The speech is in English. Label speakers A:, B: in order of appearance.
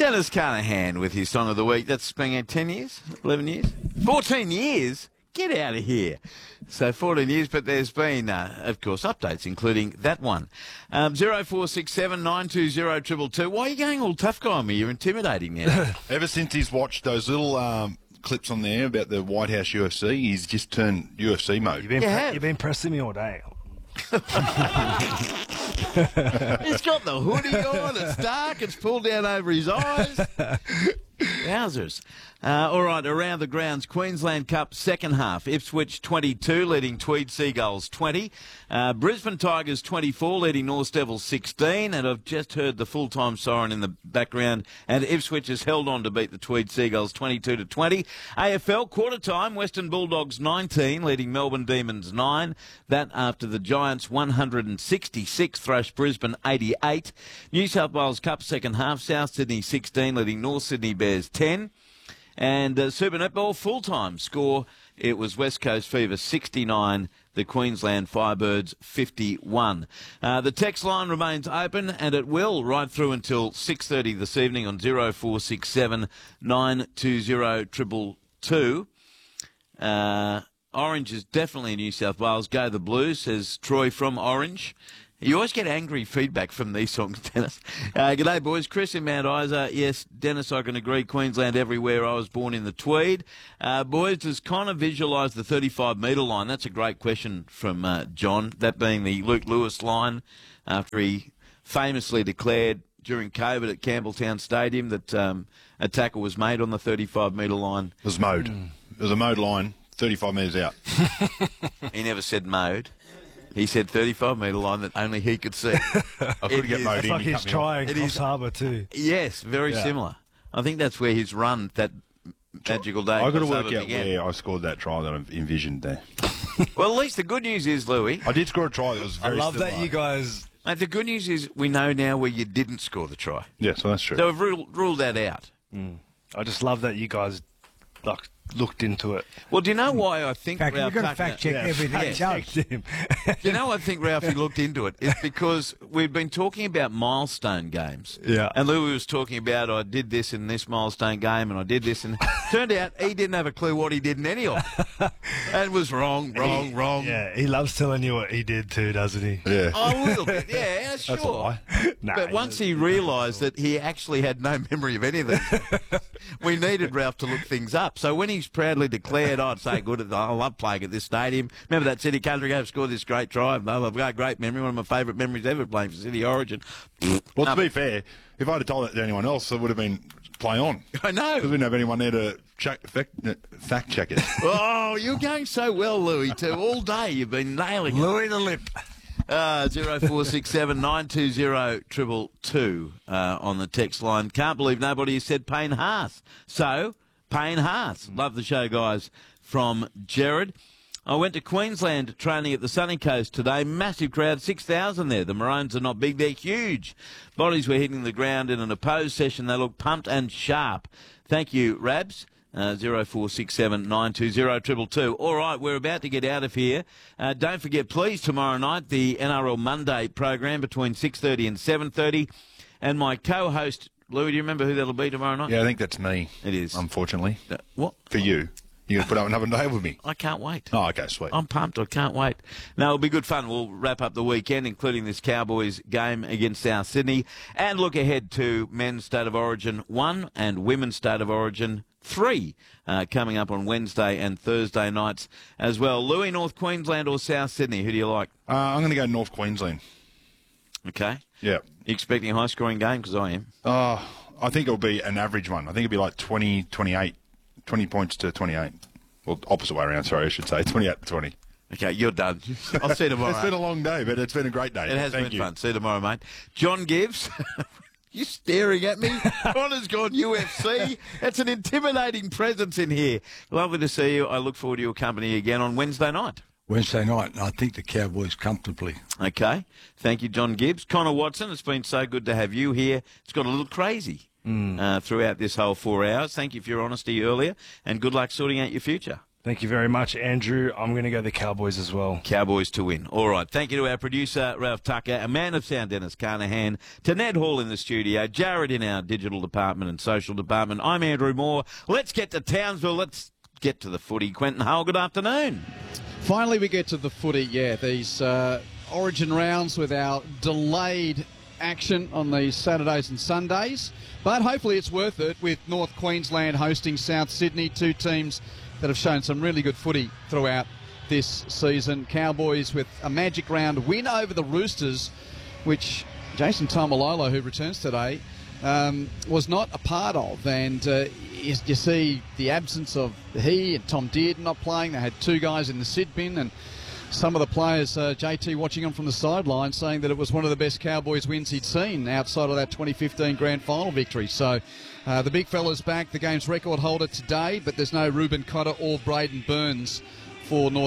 A: Dennis Carnahan with his Song of the Week. That's been 10 years, 11 years, 14 years. Get out of here. So 14 years, but there's been, of course, updates, including that one. 0467 920 222. Why are you going all tough guy on me? You're intimidating now.
B: Ever since he's watched those little clips on there about the White House UFC, he's just turned UFC mode.
C: You've been pressing me all day.
A: He's got the hoodie on, it's dark, it's pulled down over his eyes. Wowzers. All right, around the grounds, Queensland Cup second half. Ipswich 22, leading Tweed Seagulls 20. Brisbane Tigers 24, leading North Devils 16. And I've just heard the full-time siren in the background. And Ipswich has held on to beat the Tweed Seagulls 22-20. AFL quarter time, Western Bulldogs 19, leading Melbourne Demons 9. That after the Giants 166 thrash Brisbane 88. New South Wales Cup second half, South Sydney 16, leading North Sydney Bears 10. And Super Netball full-time score, it was West Coast Fever 69, the Queensland Firebirds 51. The text line remains open, and it will right through until 6:30 this evening on 0467 920 222. Orange is definitely New South Wales. Go the Blues, says Troy from Orange. You always get angry feedback from these songs, Dennis. G'day, boys. Chris in Mount Isa. Yes, Dennis, I can agree. Queensland everywhere. I was born in the Tweed. Boys, does Connor visualise the 35-metre line? That's a great question from John, that being the Luke Lewis line after he famously declared during COVID at Campbelltown Stadium that a tackle was made on the 35-metre line.
B: It was mowed. It was a mowed line, 35 metres out.
A: He never said mowed. He said 35-metre line that only he could see.
B: I could get mowed
C: It's
B: in.
C: like he's trying Cross Harbour too.
A: Yes, very similar. I think that's where his run that magical day.
B: I've got to work
A: Harbour
B: out
A: began.
B: where I scored that try that I've envisioned there.
A: Well, at least the good news is, Louis.
B: I did score a try that was
C: I
B: very
C: love
B: similar.
C: that you guys.
A: Mate, the good news is we know now where you didn't score the try.
B: Yeah, so that's true.
A: So we've ruled that out.
C: I just love that you guys looked into it.
A: Well, do you know why I think
D: Fact,
A: Ralph
D: you've got to
A: Tucker-
D: fact check everything.
A: Yeah.
D: he does.
C: Him.
A: Do you know I think Ralphie looked into it? It's because we've been talking about milestone games.
C: Yeah.
A: And Louis was talking about, I did this in this milestone game and I did this. And turned out he didn't have a clue what he did in any of it. And was wrong.
C: Yeah, he loves telling you what he did too, doesn't he?
B: Yeah.
A: A little bit, yeah, sure.
B: That's a lie.
C: Nah,
A: But once he realised that he actually had no memory of any of this, we needed Ralph to look things up. So when he's proudly declared, I'd say, good, I love playing at this stadium. Remember that City Country game, scored this great try. I've got a great memory, one of my favourite memories ever playing for City Origin.
B: Well, to be fair, if I'd have told that to anyone else, it would have been play on.
A: I know.
B: Because we didn't have anyone there to fact check it.
A: Oh, you're going so well, Louis, too. All day you've been nailing it.
D: Louis the Lip.
A: 0467 920 222 on the text line. Can't believe nobody has said Payne Haas. So, Payne Haas. Love the show, guys, from Jared. I went to Queensland training at the Sunny Coast today. Massive crowd, 6,000 there. The Maroons are not big, they're huge. Bodies were hitting the ground in an opposed session. They look pumped and sharp. Thank you, Rabs. 0467 920 222. All right, we're about to get out of here. Don't forget, please, tomorrow night, the NRL Monday program between 6:30 and 7:30. And my co-host, Louis, do you remember who that'll be tomorrow night?
B: Yeah, I think that's me.
A: It is.
B: Unfortunately.
A: What?
B: For you. You're going to put up another day with me.
A: I can't wait.
B: Oh, okay, sweet.
A: I'm pumped. I can't wait. No, it'll be good fun. We'll wrap up the weekend, including this Cowboys game against South Sydney, and look ahead to Men's State of Origin 1 and Women's State of Origin 3 coming up on Wednesday and Thursday nights as well. Louis, North Queensland or South Sydney? Who do you like?
B: I'm going to go North Queensland.
A: Okay.
B: Yeah.
A: You expecting a high-scoring game? Because I am.
B: I think it'll be an average one. I think it'll be like 20, 28, 20 points to 28. Well, opposite way around, sorry, I should say. 28 to 20.
A: Okay, you're done. I'll see you tomorrow.
B: It's been a long day, but it's been a great day.
A: It has
B: Thank
A: been
B: you.
A: fun. See you tomorrow, mate. John Gibbs. You staring at me? Connor's gone UFC. That's an intimidating presence in here. Lovely to see you. I look forward to your company again on Wednesday night.
D: Wednesday night, I think the Cowboys comfortably.
A: Okay. Thank you, John Gibbs. Connor Watson, it's been so good to have you here. It's got a little crazy throughout this whole 4 hours. Thank you for your honesty earlier, and good luck sorting out your future.
C: Thank you very much, Andrew. I'm going to go the Cowboys as well.
A: Cowboys to win. All right. Thank you to our producer, Ralph Tucker, a man of sound, Dennis Carnahan, to Ned Hall in the studio, Jared in our digital department and social department. I'm Andrew Moore. Let's get to Townsville. Let's get to the footy. Quentin Hull, good afternoon.
E: Finally, we get to the footy. Yeah, these Origin rounds with our delayed action on these Saturdays and Sundays. But hopefully it's worth it with North Queensland hosting South Sydney, two teams that have shown some really good footy throughout this season. Cowboys with a magic round win over the Roosters, which Jason Taumalolo, who returns today, was not a part of. And you see the absence of he and Tom Dearden not playing. They had two guys in the Sid bin, and some of the players, JT watching them from the sideline, saying that it was one of the best Cowboys wins he'd seen outside of that 2015 grand final victory. So the big fella's back, the game's record holder today, but there's no Reuben Cotter or Braden Burns for North